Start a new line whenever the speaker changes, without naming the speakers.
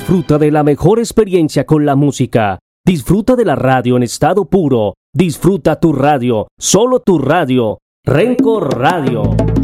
Disfruta de la mejor experiencia con la música. Disfruta de la radio en estado puro. Disfruta tu radio, solo tu radio. Rencor Radio.